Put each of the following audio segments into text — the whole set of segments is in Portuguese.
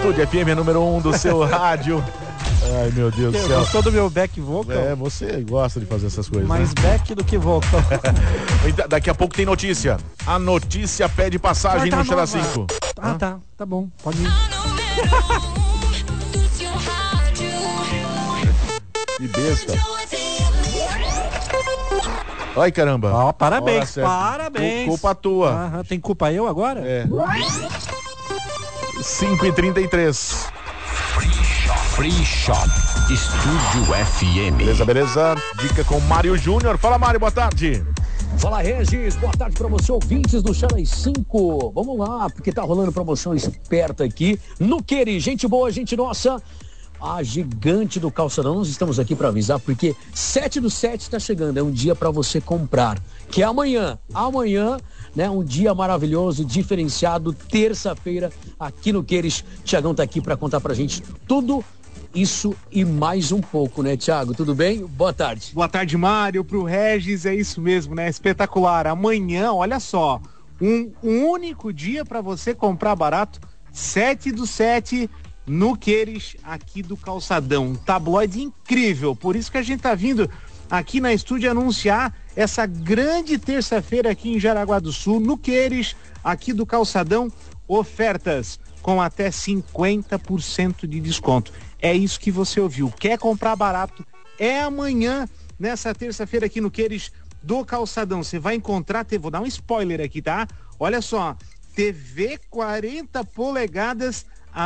Estúdio FM número 1 do seu rádio. Ai, meu Deus do céu. Gostou do meu back vocal? É, você gosta de fazer essas coisas, Mais back do que vocal. Daqui a pouco tem notícia. A notícia pede passagem no Xará 5. Tá bom, pode ir. Que besta. Ai, caramba. Parabéns, parabéns. Culpa tua. Tem culpa eu agora? É. 5h33. Free Shop Estúdio FM. Beleza. Dica com Mário Júnior. Fala, Mário, boa tarde. Fala, Regis, boa tarde pra você, ouvintes do Xará 5. Vamos lá, porque tá rolando promoção esperta aqui no Query. Gente boa, gente nossa. A gigante do calçadão, nós estamos aqui para avisar, porque 7/7 está chegando, é um dia para você comprar, que é amanhã, né, um dia maravilhoso, diferenciado, terça-feira, aqui no Queires. Tiagão tá aqui para contar pra gente tudo isso e mais um pouco, né, Thiago? Tudo bem? Boa tarde. Boa tarde, Mário, pro Regis, é isso mesmo, né, espetacular. Amanhã, olha só, um único dia para você comprar barato, 7/7, no Queires, aqui do Calçadão. Um tabloide incrível, por isso que a gente tá vindo aqui na estúdio anunciar essa grande terça-feira aqui em Jaraguá do Sul, no Queires, aqui do Calçadão, ofertas com até 50% de desconto. É isso que você ouviu. Quer comprar barato? É amanhã, nessa terça-feira aqui no Queires do Calçadão. Você vai encontrar, vou dar um spoiler aqui, tá? Olha só, TV 40 polegadas a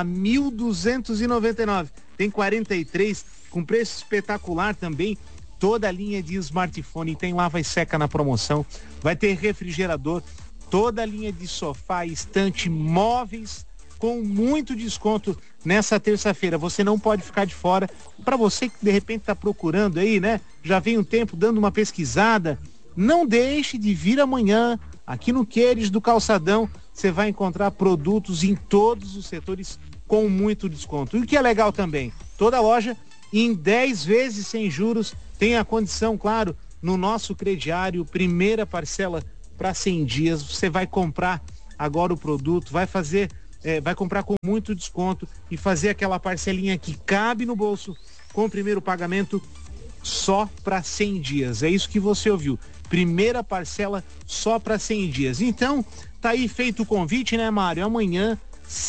1.299. Tem 43 com preço espetacular também. Toda a linha de smartphone tem lava e seca na promoção. Vai ter refrigerador, toda a linha de sofá, estante, móveis com muito desconto nessa terça-feira. Você não pode ficar de fora. Para você que de repente está procurando aí, né? Já vem um tempo dando uma pesquisada. Não deixe de vir amanhã aqui no Queires do Calçadão. Você vai encontrar produtos em todos os setores com muito desconto. E o que é legal também, toda loja em 10 vezes sem juros, tem a condição, claro, no nosso crediário, primeira parcela para 100 dias. Você vai comprar agora o produto, vai comprar com muito desconto e fazer aquela parcelinha que cabe no bolso com o primeiro pagamento só para 100 dias. É isso que você ouviu. Primeira parcela só para 100 dias. Então, tá aí feito o convite, né, Mário? Amanhã,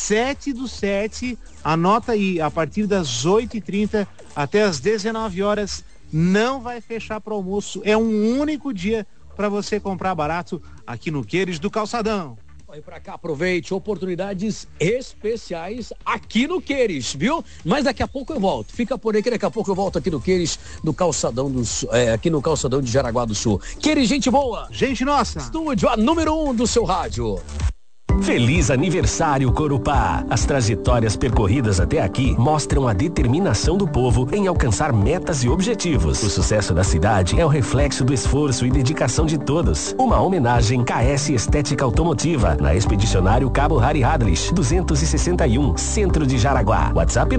7/7, anota aí, a partir das 8h30 até as 19 horas, não vai fechar para almoço. É um único dia para você comprar barato aqui no Queires do Calçadão. Vai pra cá, aproveite, oportunidades especiais aqui no Queires, viu? Mas daqui a pouco eu volto. Fica por aí que daqui a pouco eu volto aqui no Queires, no Calçadão aqui no Calçadão de Jaraguá do Sul. Queires, gente boa. Gente nossa. Estúdio, a número 1 do seu rádio. Feliz aniversário, Corupá! As trajetórias percorridas até aqui mostram a determinação do povo em alcançar metas e objetivos. O sucesso da cidade é o reflexo do esforço e dedicação de todos. Uma homenagem KS Estética Automotiva, na Expedicionário Cabo Hari Hadrich, 261, Centro de Jaraguá. WhatsApp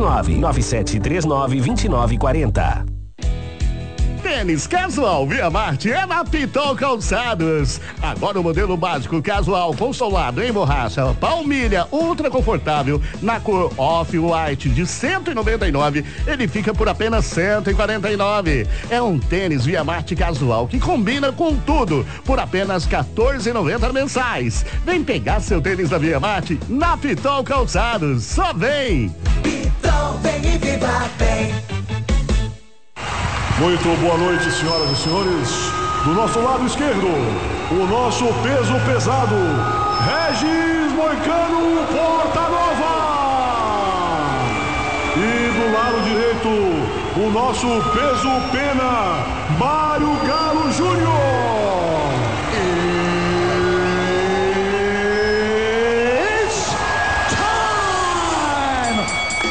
997392940. Tênis casual Via Marte é na Pitol Calçados. Agora o modelo básico casual com solado em borracha, palmilha, ultra confortável, na cor off-white de 199, ele fica por apenas 149. É um tênis Via Marte casual que combina com tudo, por apenas 14,90 mensais. Vem pegar seu tênis da Via Marte na Pitol Calçados. Só vem! Pitol, vem e viva bem. Muito boa noite, senhoras e senhores. Do nosso lado esquerdo, o nosso peso pesado, Regis Moicano Portanova. E do lado direito, o nosso peso pena, Mário Galo Júnior.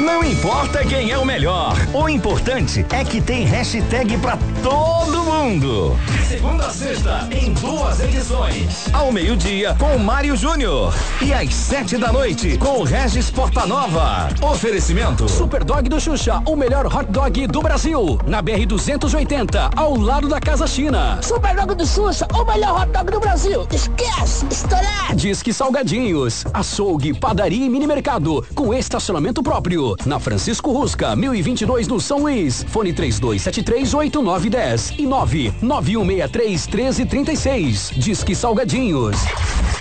Não importa quem é o melhor, o importante é que tem hashtag pra todo mundo. De segunda a sexta, em 2 edições. Ao meio-dia, com o Mário Júnior. E às 7 da noite, com o Regis Portanova. Oferecimento Superdog do Xuxa, o melhor hot dog do Brasil. Na BR-280, ao lado da Casa China. Superdog do Xuxa, o melhor hot dog do Brasil. Esquece, estourar. Disque Salgadinhos, açougue, padaria e mini mercado, com estacionamento próprio. Na Francisco Rusca, 1022 no São Luís. Fone 32738910 e 991631336. Disque Salgadinhos.